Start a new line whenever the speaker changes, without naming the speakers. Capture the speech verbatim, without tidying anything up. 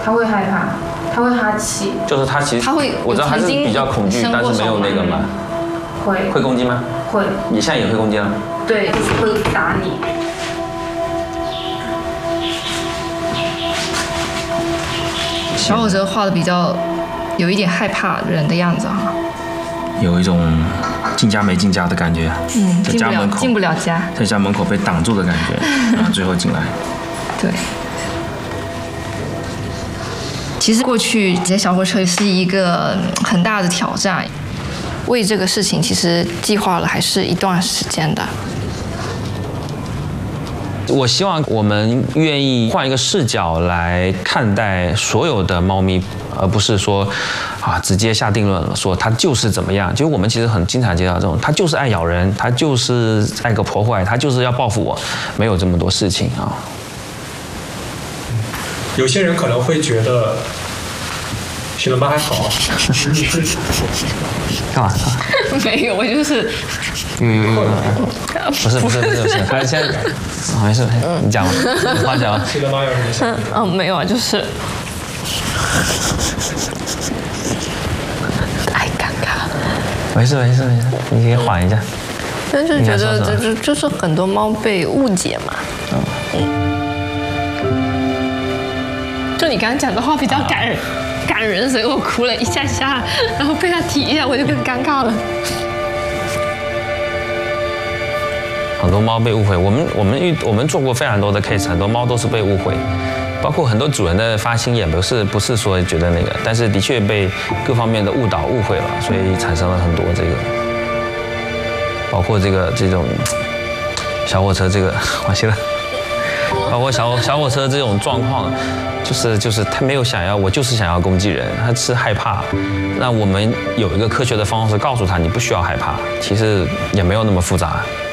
他会害怕，他会哈气。
就是他其实
他会，
我知道他是比较恐惧，但是没有那个嘛。
会。
会攻击吗？
会。
你现在也会攻击了？
对，就是会打你。
小火车画的比较有一点害怕人的样子哈。
有一种进家没进家的感觉。
嗯，
在家门口
进不了家，
在家门口被挡住的感觉，然后最后进来。
对。其实过去接小火车是一个很大的挑战，为这个事情其实计划了还是一段时间的。
我希望我们愿意换一个视角来看待所有的猫咪，而不是说啊直接下定论了，说它就是怎么样。就我们其实很经常接到这种，它就是爱咬人，它就是爱个破坏，它就是要报复我，没有这么多事情啊。
有些人可能会觉得喜乐猫还好。
干嘛？
没有，我就是。
有有有有。不是不是不是不是，他现在没事没事，你讲吧，你话讲吧。
喜乐猫有什么想？
嗯，没有啊，就是。太尴尬了。
没事没事没事，你可以缓一下。
但是觉得就就就是很多猫被误解嘛。嗯。就你刚刚讲的话比较感人。感人，所以我哭了一下下，然后被他提一下，我就更尴尬了。
很多猫被误会，我们我们遇我们做过非常多的 case， 很多猫都是被误会，包括很多主人的发心也不是不是说觉得那个，但是的确被各方面的误导误会了，所以产生了很多这个，包括这个这种小火车这个往西了，包括小小火车这种状况。就是就是他没有想要，我就是想要攻击人，他是害怕。那我们有一个科学的方式告诉他，你不需要害怕，其实也没有那么复杂。